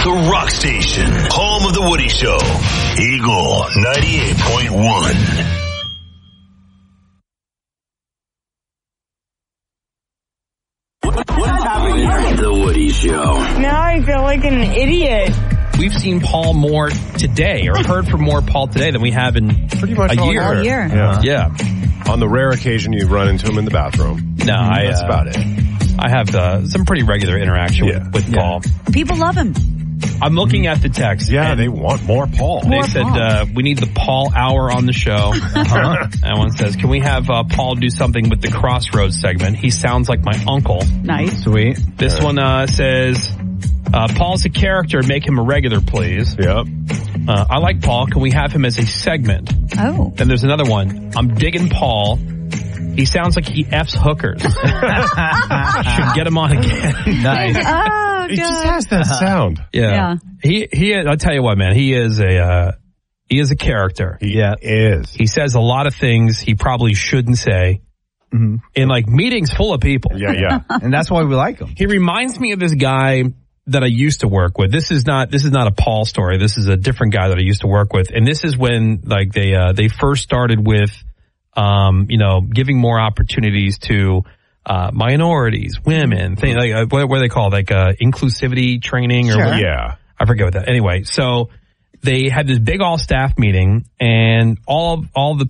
The Rock Station, home of The Woody Show. Eagle 98.1. What's happening here? The Woody Show. Now I feel like an idiot. We've seen Paul more today, or heard from more Paul today than we have in pretty much a year. all year. Yeah. On the rare occasion you run into him in the bathroom. No, that's about it. I have some pretty regular interaction with Paul. People love him. I'm looking at the text. Yeah, they want more Paul. They said, we need the Paul hour on the show. That one says, can we have Paul do something with the Crossroads segment? He sounds like my uncle. Nice. Sweet. This one says, Paul's a character. Make him a regular, please. Yep. I like Paul. Can we have him as a segment? Oh. Then there's another one. I'm digging Paul. He sounds like he F's hookers. Should get him on again. Nice. Oh, He just God. has that sound. Yeah. He I'll tell you what, man, he is a character. He is. He says a lot of things he probably shouldn't say in like meetings full of people. Yeah. And that's why we like him. He reminds me of this guy that I used to work with. This is not a Paul story. This is a different guy that I used to work with. And this is when like they first started with giving more opportunities to minorities, women, things like what are they called? Like inclusivity training or what? Yeah. I forget what that. Anyway, so they had this big all staff meeting, and all the